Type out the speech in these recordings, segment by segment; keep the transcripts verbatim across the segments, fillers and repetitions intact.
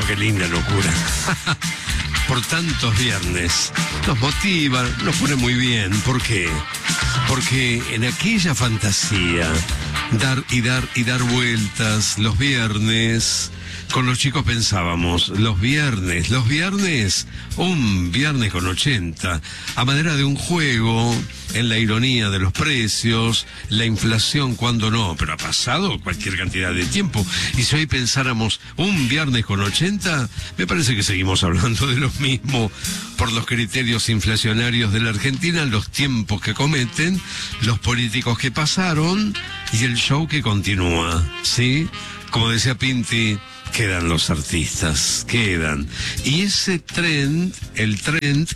Pero qué linda locura. Por tantos viernes. Nos motiva, nos pone muy bien. ¿Por qué? Porque en aquella fantasía, dar y dar y dar vueltas los viernes, con los chicos pensábamos, los viernes, los viernes, un viernes con ochenta, a manera de un juego, en la ironía de los precios, la inflación, cuando no, pero ha pasado cualquier cantidad de tiempo. Y si hoy pensáramos un viernes con ochenta, me parece que seguimos hablando de lo mismo, por los criterios inflacionarios de la Argentina, los tiempos que cometen, los políticos que pasaron y el show que continúa, ¿sí? Como decía Pinti, quedan los artistas, quedan. Y ese trend, el trend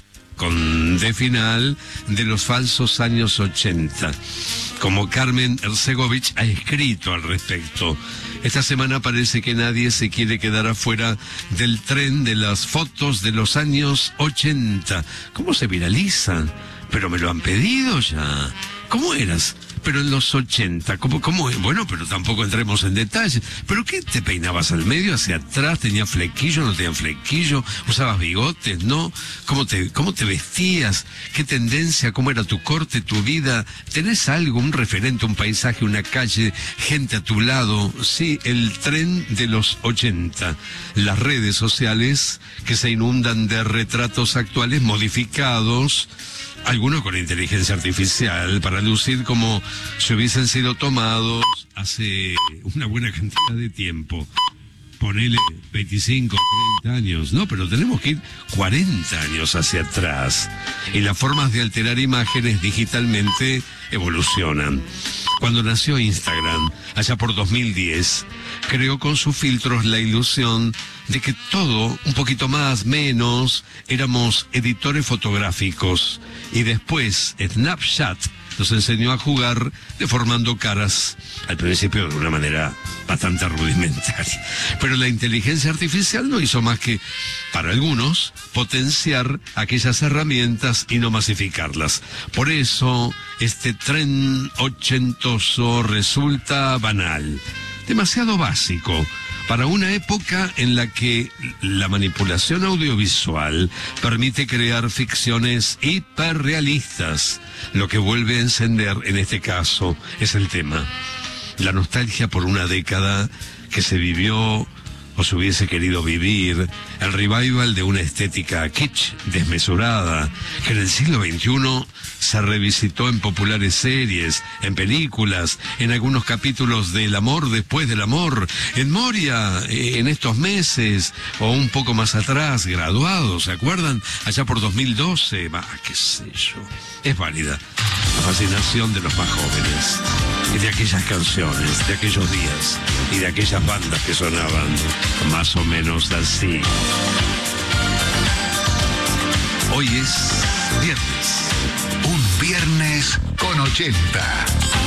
con D final, de los falsos años ochenta, como Carmen Ercegovich ha escrito al respecto. Esta semana parece que nadie se quiere quedar afuera del tren de las fotos de los años ochenta. ¿Cómo se viralizan? Pero me lo han pedido ya. ¿Cómo eras? Pero en los ochenta, ¿cómo, cómo? Bueno, pero tampoco entremos en detalles. ¿Pero qué te peinabas al medio, hacia atrás? ¿Tenía flequillo, no tenía flequillo? ¿Usabas bigotes, no? ¿Cómo te, cómo te vestías? ¿Qué tendencia? ¿Cómo era tu corte, tu vida? ¿Tenés algo, un referente, un paisaje, una calle, gente a tu lado? Sí, el tren de los ochenta. Las redes sociales que se inundan de retratos actuales modificados, algunos con inteligencia artificial, para lucir como si hubiesen sido tomados hace una buena cantidad de tiempo. Ponele veinticinco, treinta años, no, pero tenemos que ir cuarenta años hacia atrás. Y las formas de alterar imágenes digitalmente evolucionan. Cuando nació Instagram, allá por dos mil diez, creó con sus filtros la ilusión de que todo, un poquito más, menos, éramos editores fotográficos. Y después Snapchat nos enseñó a jugar deformando caras, al principio de una manera bastante rudimentaria. Pero la inteligencia artificial no hizo más que, para algunos, potenciar aquellas herramientas y no masificarlas. Por eso, este tren ochentoso resulta banal, demasiado básico, para una época en la que la manipulación audiovisual permite crear ficciones hiperrealistas. Lo que vuelve a encender, en este caso, es el tema: la nostalgia por una década que se vivió o se hubiese querido vivir, el revival de una estética kitsch desmesurada, que en el siglo veintiuno se revisitó en populares series, en películas, en algunos capítulos de El amor después del amor, en Moria, en estos meses, o un poco más atrás, Graduados, ¿se acuerdan? Allá por dos mil doce, bah, qué sé yo. Es válida la fascinación de los más jóvenes, y de aquellas canciones, de aquellos días, y de aquellas bandas que sonaban más o menos así. Hoy es viernes. Un viernes con ochenta.